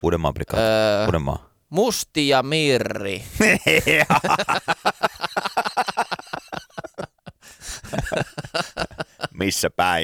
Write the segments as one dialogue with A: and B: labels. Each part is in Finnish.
A: Uudenmaan prikaati. Uudenmaan.
B: Musti ja Mirri.
A: Missä päin?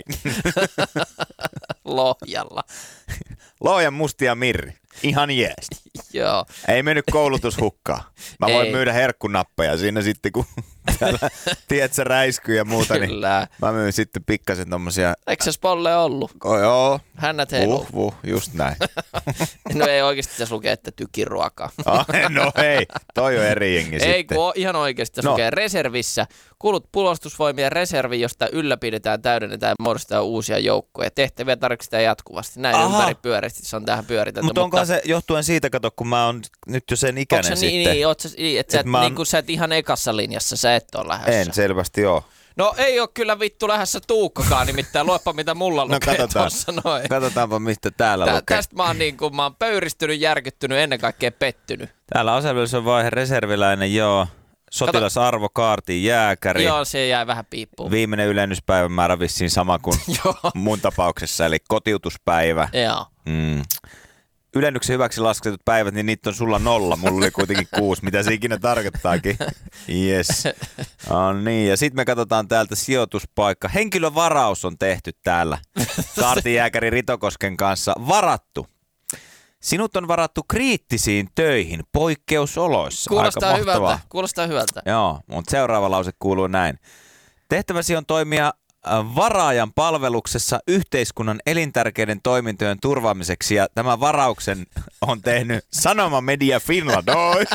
B: Lohjalla.
A: Lohjan Musti ja Mirri. Ihan jees.
B: Joo.
A: Ei mennyt koulutus hukkaan. Mä voin myydä herkkunappeja siinä sitten, kun täällä, tiedätkö, räiskyy ja muuta.
B: Kyllä.
A: Niin mä myyn sitten pikkasen tommosia.
B: Eikö se Spolle ollut?
A: Joo.
B: Hännät heiluu.
A: Just näin.
B: No ei oikeasti tässä lukee, että tykiruokaa.
A: No hei, toi on eri jengi sitten.
B: Ei, kun ihan oikeasti tässä lukee reservissä. Kuulut puolustusvoimien reservi, josta ylläpidetään, täydennetään ja muodostetaan uusia joukkoja. Tehtäviä tarkistetaan jatkuvasti. Näin ympäri pyöreästi se on tähän pyöritetty.
A: Mutta onkohan se johtuen siitä, kato, kun mä oon nyt jo sen ikäinen sitten.
B: Niin, sä et ihan ekassa linjassa, sä et ole lähdössä.
A: En selvästi oo.
B: No ei oo kyllä vittu lähdössä Tuukkakaan, nimittäin luepa mitä mulla lukee tuossa noin.
A: Katsotaanpa mistä täällä lukee.
B: Tästä mä oon pöyristynyt, järkyttynyt, ennen kaikkea pettynyt.
A: Täällä asevelvollisuuden vaihe reserviläinen, joo. Sotilasarvo, kaartin, jääkäri.
B: Joo, se jäi vähän piippuun.
A: Viimeinen ylennyspäivämäärä vissiin sama kuin mun tapauksessa, eli kotiutuspäivä.
B: Joo.
A: Ylennyksen hyväksi lasketut päivät, niin niitä on sulla 0. Mulla oli kuitenkin 6, mitä se ikinä tarkoittaakin. Yes. Niin, ja sitten me katsotaan täältä sijoituspaikka. Henkilövaraus on tehty täällä. Kaartinjääkäri Ritokosken kanssa. Varattu. Sinut on varattu kriittisiin töihin poikkeusoloissa.
B: Kuulostaa hyvältä.
A: Joo, mutta seuraava lause kuuluu näin. Tehtäväsi on toimia varaajan palveluksessa yhteiskunnan elintärkeiden toimintojen turvaamiseksi, ja tämän varauksen on tehnyt Sanoma Media Finland.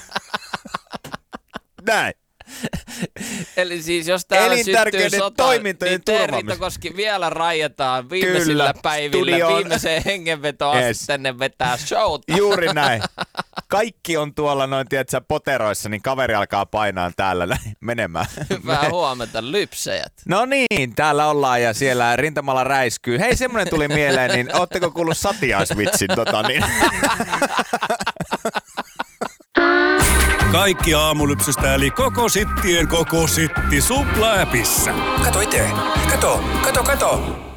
A: Näin.
B: Eli siis jos täällä syttyy sota, niin Rittokoski vielä rajataan viimeisillä päivillä, viimeiseen hengenvetoon asti tänne vetää showta.
A: Juuri näin. Kaikki on tuolla noin, tiedätkö, poteroissa, niin kaveri alkaa painaa täällä menemään.
B: Hyvää huomenta, lypsejät.
A: No niin, täällä ollaan ja siellä rintamalla räiskyy. Hei, semmoinen tuli mieleen, niin ootteko kuullut satiaisvitsin?
C: Kaikki aamulypsystä eli koko sittien koko sitti Supla-äpissä.
D: Kato itse. Kato.